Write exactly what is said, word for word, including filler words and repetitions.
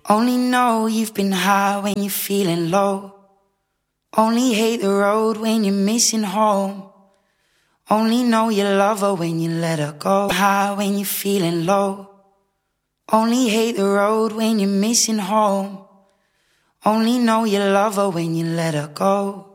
Only know you've been high when you're feeling low. Only hate the road when you're missing home. Only know you love her when you let her go. High when you're feeling low. Only hate the road when you're missing home. Only know you love her when you let her go.